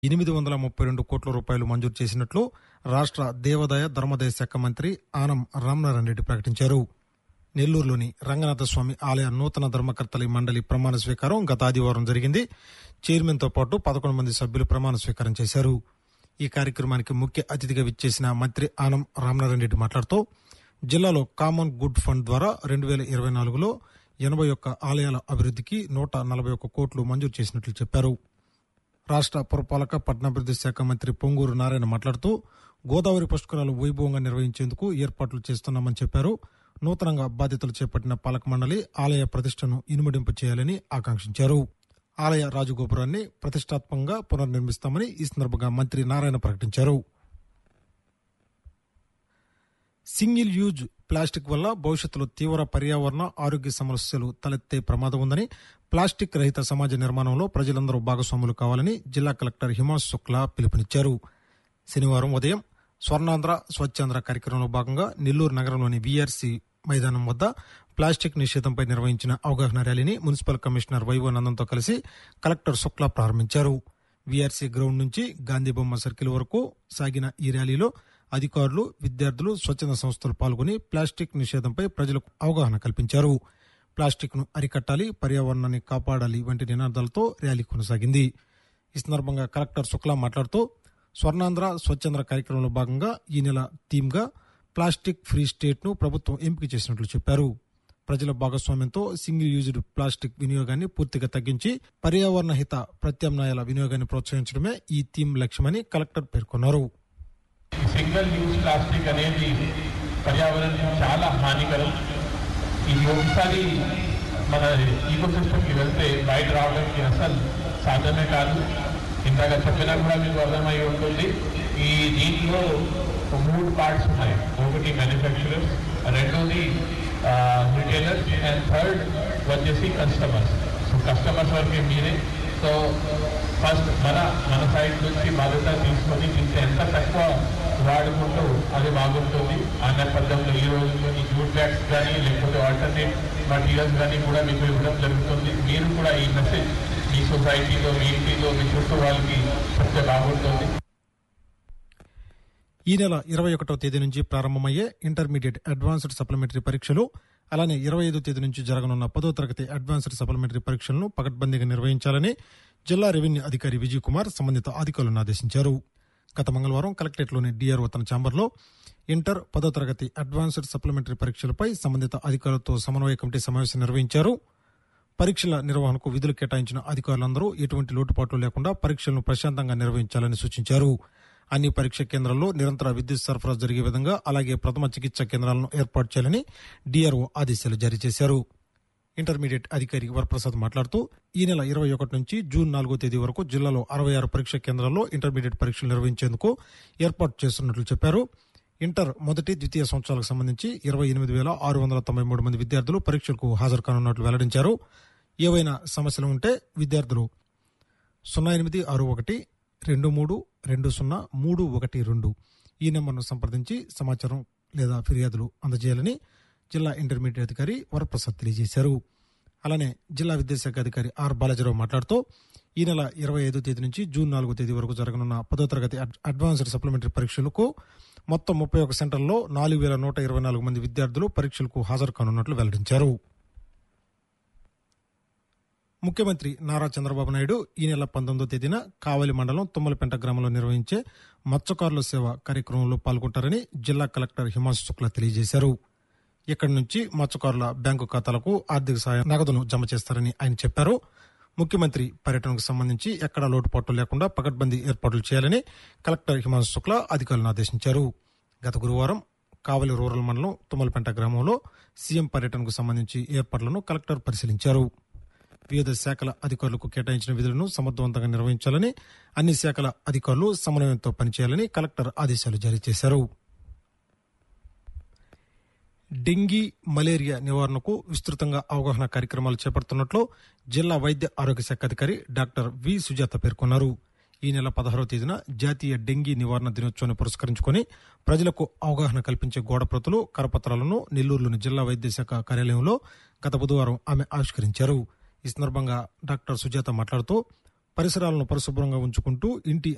832 కోట్ల రూపాయలు మంజూరు చేసినట్లు రాష్ట్ర దేవాదాయ ధర్మాదాయ శాఖ మంత్రి ఆనం రామనారాయణ రెడ్డి ప్రకటించారు. నెల్లూరులోని రంగనాథస్వామి ఆలయ నూతన ధర్మకర్తల మండలి ప్రమాణ స్వీకారం గత ఆదివారం జరిగింది. చైర్మన్తో పాటు 11 మంది సభ్యులు ప్రమాణ స్వీకారం చేశారు. ఈ కార్యక్రమానికి ముఖ్య అతిథిగా విచ్చేసిన మంత్రి ఆనం రామనారాయణ రెడ్డి మాట్లాడుతూ జిల్లాలో కామన్ గుడ్ ఫండ్ ద్వారా 2024లో 81 ఆలయాల అభివృద్ధికి 141 కోట్లు మంజూరు చేసినట్లు చెప్పారు. రాష్ట్ర పురపాలక పట్టణాభివృద్ధి శాఖ మంత్రి పొంగూరు నారాయణ మాట్లాడుతూ గోదావరి పుష్కరాలు వైభవంగా నిర్వహించేందుకు ఏర్పాట్లు చేస్తున్నామని చెప్పారు. నూతనంగా బాధ్యతలు చేపట్టిన పాలక మండలి ఆలయ ప్రతిష్టను ఇనుమడింపు చేయాలని ఆకాంక్షించారు. ఆలయ రాజగోపురాన్ని ప్రతిష్టాత్మకంగా పునర్నిర్మిస్తామని ఈ సందర్భంగా మంత్రి నారాయణ ప్రకటించారు. సింగిల్ యూజ్ ప్లాస్టిక్ వల్ల భవిష్యత్తులో తీవ్ర పర్యావరణ ఆరోగ్య సమస్యలు తలెత్తే ప్రమాదం ఉందని, ప్లాస్టిక్ రహిత సమాజ నిర్మాణంలో ప్రజలందరూ భాగస్వాములు కావాలని జిల్లా కలెక్టర్ హిమాంశు శుక్లా పిలుపునిచ్చారు. శనివారం ఉదయం స్వర్ణాంధ్ర స్వచ్ఛాంధ్ర కార్యక్రమంలో భాగంగా నెల్లూరు నగరంలోని వీఆర్సీ మైదానం వద్ద ప్లాస్టిక్ నిషేధంపై నిర్వహించిన అవగాహన ర్యాలీని మున్సిపల్ కమిషనర్ వైవోనందంతో కలిసి కలెక్టర్ శుక్లా ప్రారంభించారు. వీఆర్సీ గ్రౌండ్ నుంచి గాంధీబొమ్మ సర్కిల్ వరకు సాగిన ఈ ర్యాలీలో అధికారులు, విద్యార్థులు, స్వచ్ఛంద సంస్థలు పాల్గొని ప్లాస్టిక్ నిషేధంపై ప్రజలకు అవగాహన కల్పించారు. ప్లాస్టిక్ ను అరికట్టాలి, పర్యావరణాన్ని కాపాడాలి వంటి నినాదాలతో ర్యాలీ కొనసాగింది. ఈ సందర్భంగా కలెక్టర్ శుక్లా మాట్లాడుతూ స్వర్ణాంధ్ర స్వచ్ఛాంధ్ర కార్యక్రమంలో భాగంగా ఈ నెల థీమ్గా ప్లాస్టిక్ ఫ్రీ స్టేట్ ను ప్రభుత్వం ఎంపిక చేసినట్లు చెప్పారు. ప్రజల భాగస్వామ్యంతో సింగిల్ యూజ్డ్ ప్లాస్టిక్ వినియోగాన్ని పూర్తిగా తగ్గించి పర్యావరణ హిత ప్రత్యామ్నాయాల వినియోగాన్ని ప్రోత్సహించడమే ఈ థీమ్ లక్ష్యమని కలెక్టర్ పేర్కొన్నారు. సింగిల్ యూజ్ ప్లాస్టిక్ అనేది పర్యావరణానికి చాలా హానికరం. ఇది ఒకసారి మన ఈకోసిస్టమ్కి వెళ్తే బయట రావడానికి అసలు సాధ్యమే కాదు. ఇంతగా చెప్పినా కూడా మీకు అర్థమై ఉంటుంది. ఈ దీంట్లో 3 పార్ట్స్ ఉన్నాయి. ఒకటి మ్యానుఫ్యాక్చరర్స్, రెండోది రిటైలర్స్ అండ్ థర్డ్ వచ్చేసి కస్టమర్స్. సో కస్టమర్స్ వరకే మీరే. సో ఫస్ట్ మన సైడ్ నుంచి బాధ్యత తీసుకొని ఇంత ఎంత తక్కువ వాడుకుంటూ అది బాగుంటుంది. ఆ నేపథ్యంలో ఈ రోజుల్లో ఈ జూట్ బ్యాగ్స్ కానీ లేకపోతే ఆల్టర్నేట్ మటీరియల్స్ కానీ కూడా మీకు ఇవ్వడం జరుగుతుంది. మీరు కూడా ఈ మెసేజ్ మీ సొసైటీలో, మీ ఇంటిలో, మీ చుట్టూ వాళ్ళకి చెప్తే బాగుంటుంది. ఈ నెల 21వ తేదీ నుంచి ప్రారంభమయ్యే ఇంటర్మీడియట్ అడ్వాన్స్డ్ సప్లిమెంటరీ పరీక్షలు, అలానే 25వ తేదీ నుంచి జరగనున్న 10వ తరగతి అడ్వాన్స్డ్ సప్లిమెంటరీ పరీక్షలను పకడ్బందీగా నిర్వహించాలని జిల్లా రెవెన్యూ అధికారి విజయ్ కుమార్ సంబంధిత అధికారులను ఆదేశించారు. గత మంగళవారం కలెక్టరేట్లోని డిఆర్ఓ తన ఛాంబర్లో ఇంటర్ 10వ తరగతి అడ్వాన్స్డ్ సప్లిమెంటరీ పరీక్షలపై సంబంధిత అధికారులతో సమన్వయ కమిటీ సమావేశం నిర్వహించారు. పరీక్షల నిర్వహణకు విధులు కేటాయించిన అధికారులందరూ ఎటువంటి లోటుపాట్లు లేకుండా పరీక్షలను ప్రశాంతంగా నిర్వహించాలని సూచించారు. అన్ని పరీక్ష కేంద్రాల్లో నిరంతర విద్యుత్ సరఫరా జరిగే విధంగా, అలాగే ప్రథమ చికిత్స కేంద్రాలను ఏర్పాటు చేయాలని డిఆర్ఓ ఆదేశాలు జారీ చేశారు. ఇంటర్మీడియట్ అధికారి వరప్రసాద్ మాట్లాడుతూ ఈ నెల 21 నుంచి జూన్ 4వ తేదీ వరకు జిల్లాలో 66 పరీక్ష కేంద్రాల్లో ఇంటర్మీడియట్ పరీక్షలు నిర్వహించేందుకు ఏర్పాటు చేస్తున్నట్లు చెప్పారు. ఇంటర్ మొదటి, ద్వితీయ సంవత్సరాలకు సంబంధించి 28,693 మంది విద్యార్థులు పరీక్షలకు హాజరు కానున్నట్లు వెల్లడించారు. ఏవైనా సమస్యలు ఉంటే విద్యార్థులు 082123203112 ఈ నెంబర్ను సంప్రదించి సమాచారం లేదా ఫిర్యాదులు అందజేయాలని జిల్లా ఇంటర్మీడియట్ అధికారి వరప్రసాద్ తెలియజేశారు. అలానే జిల్లా విద్యాశాఖ అధికారి ఆర్ బాలాజీరావు మాట్లాడుతూ ఈ నెల 25వ తేదీ నుంచి జూన్ 4వ తేదీ వరకు జరగనున్న 10వ తరగతి అడ్వాన్స్డ్ సప్లిమెంటరీ పరీక్షలకు మొత్తం 31 సెంటర్లలో 4,124 మంది విద్యార్థులు పరీక్షలకు హాజరు కానున్నట్లు వెల్లడించారు. ముఖ్యమంత్రి నారా చంద్రబాబు నాయుడు ఈ నెల 19వ తేదీన కావలి మండలం తుమ్మలపెంట గ్రామంలో నిర్వహించే మత్స్యకారుల సేవ కార్యక్రమంలో పాల్గొంటారని జిల్లా కలెక్టర్ హిమాంశు శుక్లా తెలియజేశారు. ఇక్కడి నుంచి మత్స్యకారుల బ్యాంకు ఖాతాలకు ఆర్థిక సాయం నగదును జమ చేస్తారని ఆయన చెప్పారు. ముఖ్యమంత్రి పర్యటనకు సంబంధించి ఎక్కడా లోటుపాట్లు లేకుండా పకడ్బందీ ఏర్పాట్లు చేయాలని కలెక్టర్ హిమాంశు శుక్లా అధికారులను ఆదేశించారు. గత గురువారం కావలి రూరల్ మండలం తుమ్మలపెంట గ్రామంలో సీఎం పర్యటనకు సంబంధించి ఏర్పాట్లను కలెక్టర్ పరిశీలించారు. వివిధ శాఖల అధికారులకు కేటాయించిన విధులను సమర్థవంతంగా నిర్వహించాలని, అన్ని శాఖల అధికారులు సమన్వయంతో పనిచేయాలని కలెక్టర్ ఆదేశాలు జారీ చేశారు. డెంగీ, మలేరియా నివారణకు విస్తృతంగా అవగాహన కార్యక్రమాలు చేపడుతున్నట్లు జిల్లా వైద్య ఆరోగ్య శాఖ అధికారి డాక్టర్ వి సుజాత పేర్కొన్నారు. ఈ నెల 16వ తేదీన జాతీయ డెంగీ నివారణ దినోత్సవాన్ని పురస్కరించుకుని ప్రజలకు అవగాహన కల్పించే గోడప్రతులు, కరపత్రాలను నెల్లూరులోని జిల్లా వైద్య శాఖ కార్యాలయంలో గత బుధవారం ఆమె ఆవిష్కరించారు. ఈ సందర్భంగా డాక్టర్ సుజాత మాట్లాడుతూ పరిసరాలను పరిశుభ్రంగా ఉంచుకుంటూ ఇంటి